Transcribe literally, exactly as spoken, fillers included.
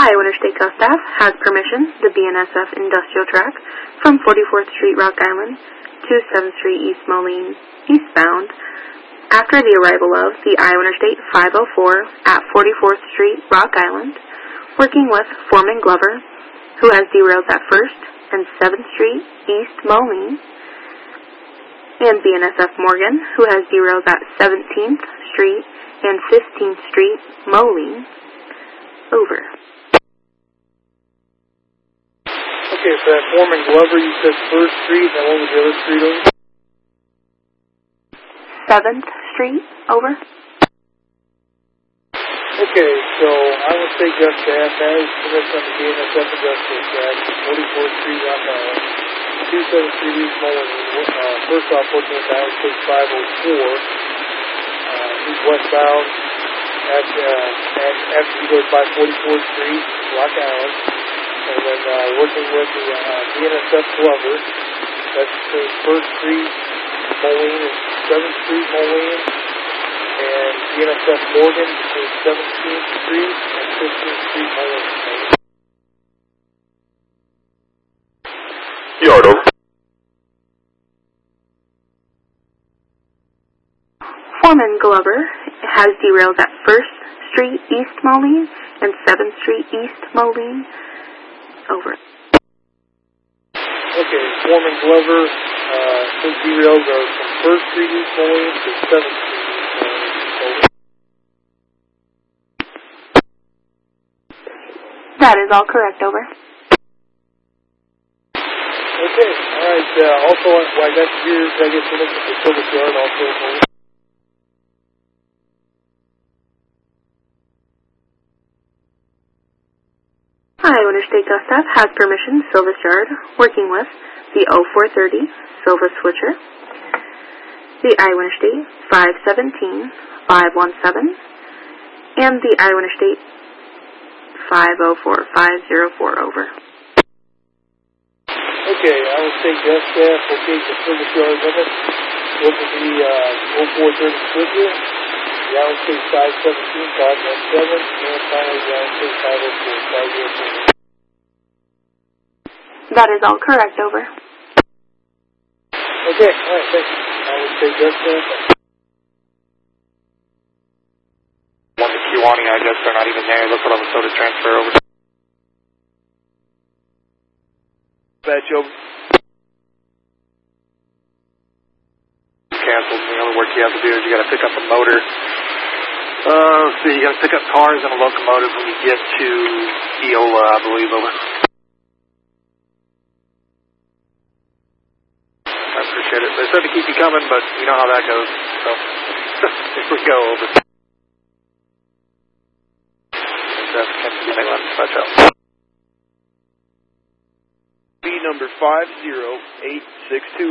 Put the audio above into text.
Iowa Interstate Gulf staff has permission, the B N S F industrial track from forty-fourth Street, Rock Island to seventh Street East Moline, eastbound, after the arrival of the Iowa Interstate five oh four at forty-fourth Street, Rock Island, working with Foreman Glover, who has derailed at first and seventh Street East Moline, and B N S F Morgan, who has derailed at seventeenth Street and fifteenth Street Moline. Over. Okay, so that Foreman Glover, you said first Street, and what was the other street over? seventh Street, over. Okay, so I would say just that. That is permission on the B N S F industrial track, forty-fourth Street, Rock Island, two seventy-three East Moline. Uh, first off, working with Iowa State five oh four, uh, he's westbound at, uh, at, after he goes by forty-fourth Street, Rock Island. And then uh, working with the uh, B N S F Glover, that's between first Street, Moline, and seventh Street, Moline, and B N S F Morgan between seventeenth Street and fifteenth Street, Moline. Yard over. Foreman Glover has derailed at first Street East Moline and seventh Street East Moline. Over. Okay, Foreman Glover, uh, his derails are from first Street East Moline to seventh Street East Moline. Over. That is all correct, over. Okay, alright, uh, also, I got here, I get permission for service yard also. Over. Iowa Interstate Gulf staff has permission, Silvis Yard, working with the oh four thirty Silva Switcher, the Iowa Interstate five seventeen five seventeen, and the Iowa Interstate five oh four five oh four, over. Okay, I will take that staff, locate the service yard limit, look at the uh, oh four thirty Switcher, the Iowa State five seventeen five seventeen, and finally the Iowa State five oh four five oh four. That is all correct, over. Okay, alright, thank you. I will take that staff. One to Kewanee, I guess they're not even there. Look for them so to transfer over. Batch over. Canceled. The only work you have to do is you got to pick up a motor. Uh, let's see, you got to pick up cars and a locomotive when you get to Eola, I believe, over. I appreciate it. They said to keep you coming, but you know how that goes. So, here we go, over. That's Kansas City, Touch out. B number five zero eight six two.